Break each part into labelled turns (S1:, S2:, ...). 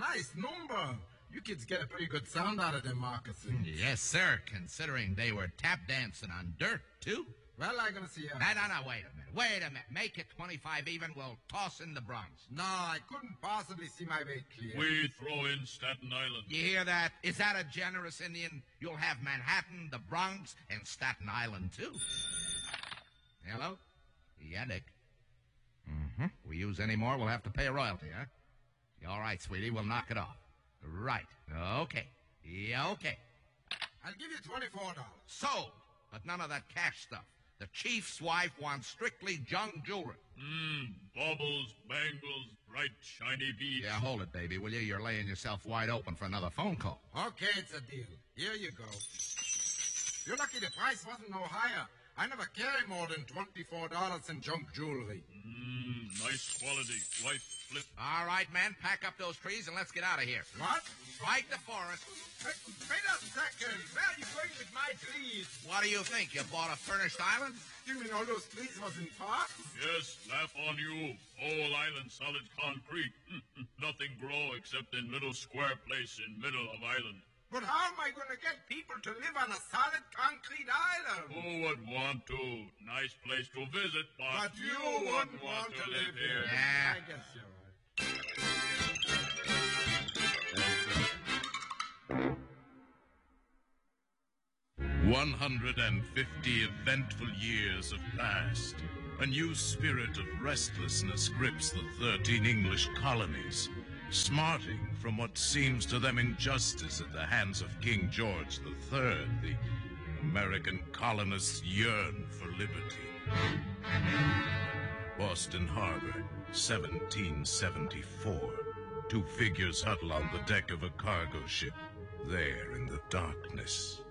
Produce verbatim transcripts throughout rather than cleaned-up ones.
S1: nice number. You kids get a pretty good sound out of them moccasins.
S2: Yes, sir, considering they were tap dancing on dirt, too.
S1: Well, I'm going to see you.
S2: No, no, no, wait a minute. Wait a minute. Make it twenty-five even. We'll toss in the Bronx.
S1: No, I couldn't possibly see my way clear.
S3: We throw in Staten Island.
S2: You hear that? Is that a generous Indian? You'll have Manhattan, the Bronx, and Staten Island, too. Hello? Yeah, Dick. Mm-hmm. We use any more, we'll have to pay a royalty, huh? All right, sweetie, we'll knock it off. Right. Okay. Yeah, okay.
S1: I'll give you twenty-four dollars.
S2: Sold. But none of that cash stuff. The chief's wife wants strictly junk jewelry.
S3: Mmm, baubles, bangles, bright, shiny beads.
S2: Yeah, hold it, baby, will you? You're laying yourself wide open for another phone call.
S1: Okay, it's a deal. Here you go. You're lucky the price wasn't no higher. I never carry more than twenty-four dollars in junk jewelry.
S3: Mmm, nice quality. Wife flip.
S2: All right, man, pack up those trees and let's get out of here.
S1: What?
S2: Right the forest.
S1: Hey, wait a second. Where are you going with my trees?
S2: What do you think? You bought a furnished island?
S1: You mean all those trees was in park?
S3: Yes, laugh on you. Whole island solid concrete. Nothing grow except in little square place in middle of island.
S1: But how am I going to get people to live on a solid concrete island?
S3: Who would want to? Nice place to visit, but,
S1: But you wouldn't want to live here.
S2: Yeah.
S1: I guess you're right.
S4: One hundred and fifty eventful years have passed. A new spirit of restlessness grips the thirteen English colonies, smarting from what seems to them injustice at the hands of King George the Third. The American colonists yearn for liberty. Boston Harbor, seventeen seventy-four. Two figures huddle on the deck of a cargo ship, there in the darkness.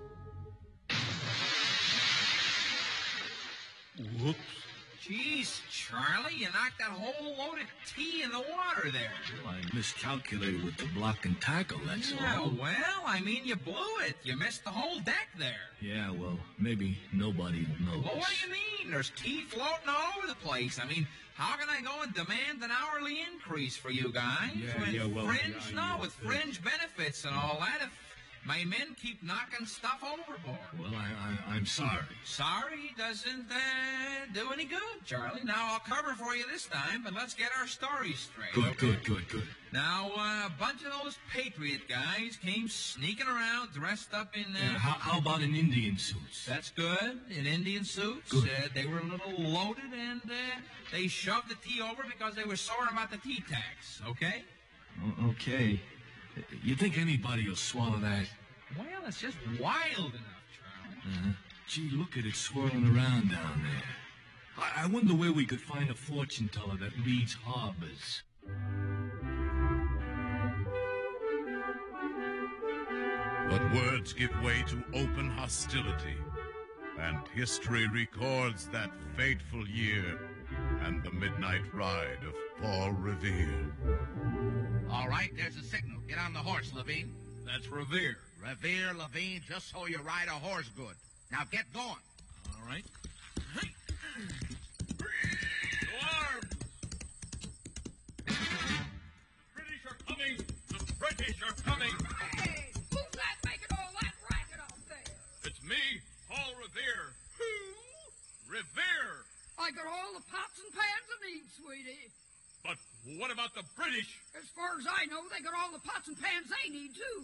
S5: Whoops.
S6: Jeez, Charlie, you knocked that whole load of tea in the water there.
S5: Well, I miscalculated with the block and tackle, that's
S6: Yeah,
S5: all.
S6: well, I mean, you blew it. You missed the whole deck there.
S5: Yeah, well, maybe nobody knows.
S6: Well, what do you mean? There's tea floating all over the place. I mean, how can I go and demand an hourly increase for you guys?
S5: Yeah,
S6: with
S5: yeah, well,
S6: fringe,
S5: yeah,
S6: no,
S5: yeah,
S6: with
S5: yeah.
S6: fringe benefits and all that. If my men keep knocking stuff overboard.
S5: Well, I, I, I'm sorry.
S6: Sorry doesn't uh, do any good, Charlie. Now, I'll cover for you this time, but let's get our stories straight.
S5: Good,
S6: okay?
S5: good, good, good.
S6: Now, uh, a bunch of those Patriot guys came sneaking around dressed up in... Uh,
S5: Uh, how, how about in Indian suits?
S6: That's good. In Indian suits.
S5: Good.
S6: Uh, they were a little loaded, and uh, they shoved the tea over because they were sore about the tea tax, okay?
S5: O- okay. You think anybody will swallow that?
S6: Well, it's just wild enough, Charlie.
S5: Uh-huh. Gee, look at it swirling around down there. I, I wonder where we could find a fortune teller that reads harbors.
S4: But words give way to open hostility, and history records that fateful year and the midnight ride of Paul Revere.
S2: All right, there's a signal. Get on the horse, Levine.
S5: That's Revere.
S2: Revere, Levine, just so you ride a horse good. Now get going.
S5: All right.
S3: Alarm! British are coming! The British are coming!
S7: Hey, who's that making all that racket out there?
S3: It's me, Paul Revere.
S7: Who?
S3: Revere!
S7: I got all the pots and pans I need, sweetie.
S3: But what about the British?
S7: As far as I know, they got all the pots and pans they need, too.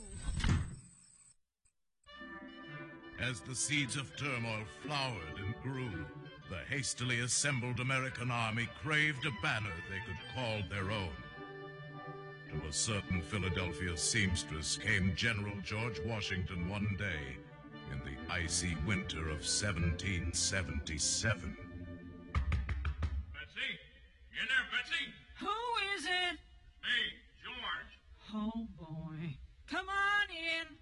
S4: As the seeds of turmoil flowered and grew, the hastily assembled American army craved a banner they could call their own. To a certain Philadelphia seamstress came General George Washington one day in the icy winter of seventeen seventy-seven.
S3: Betsy? You in there, Betsy?
S8: Who is it?
S3: Me, George.
S8: Oh, boy. Come on in.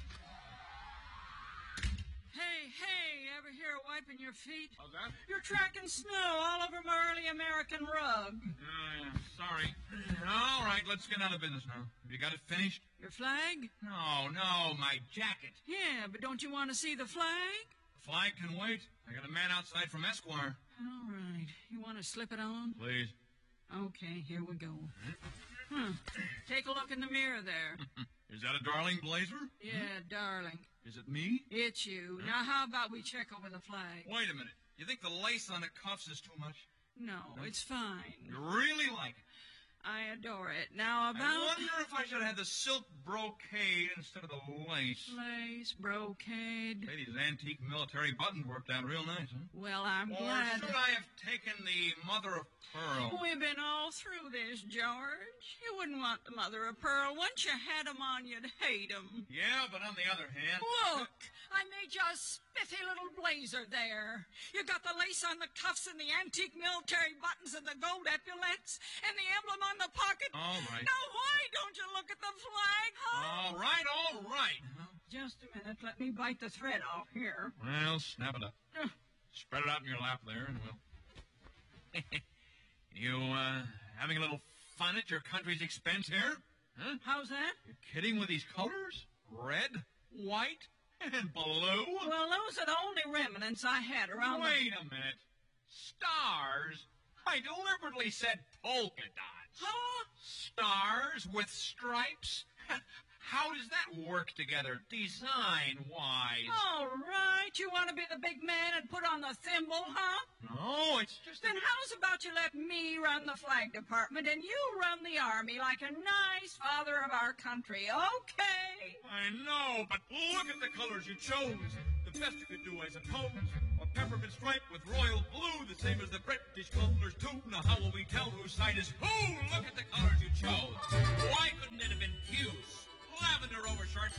S8: Hey, hey, ever hear of wiping your feet?
S3: How's that?
S8: You're tracking snow all over my early American rug.
S6: Oh, yeah, sorry. All right, let's get out of business now. Have you got it finished?
S8: Your flag?
S6: No, no, my jacket.
S8: Yeah, but don't you want to see the flag?
S6: The flag can wait. I got a man outside from Esquire.
S8: All right. You want to slip it on?
S6: Please.
S8: Okay, here we go. Hmm. Take Take a look in the mirror there.
S9: Is that a darling blazer?
S8: Yeah, darling.
S9: Is it me?
S8: It's you. Now, how about we check over the flag?
S9: Wait a minute. You think the lace on the cuffs is too much?
S8: No, it's fine.
S9: You really like it?
S8: I adore it. Now, about...
S9: I wonder if I should have had the silk brocade instead of the lace.
S8: Lace, brocade.
S9: Hey, these antique military buttons worked out real nice, huh?
S8: Well, I'm
S9: or
S8: glad...
S9: should I have taken the mother of pearl?
S8: We've been all through this, George. You wouldn't want the mother of pearl. Once you had 'em on, you'd hate 'em.
S9: Yeah, but on the other hand...
S8: Look! I made you a spiffy little blazer there. You got the lace on the cuffs and the antique military buttons and the gold epaulets and the emblem on the pocket.
S9: All right.
S8: Now, why don't you look at the flag, huh?
S9: All right, all right.
S8: Just a minute. Let me bite the thread off here.
S9: Well, snap it up.
S8: Uh.
S9: Spread it out in your lap there, and we'll... you, uh, having a little fun at your country's expense here? Huh?
S8: How's that?
S9: You're kidding with these colors? Red, white, and blue?
S8: Well, those are the only remnants I had around
S9: Wait
S8: the...
S9: a minute. Stars? I deliberately said polka dots.
S8: Huh?
S9: Stars with stripes? How does that work together, design-wise?
S8: All right. You want to be the big man and put on the thimble, huh?
S9: No, it's just...
S8: Then how's about you let me run the flag department and you run the army like a nice father of our country, okay?
S9: I know, but look at the colors you chose. The best you could do, I suppose. A peppermint stripe with royal blue, the same as the British colors too. Now how will we tell whose side is who? Look at the colors you chose. Why couldn't it have been puce? Lavender overshirt,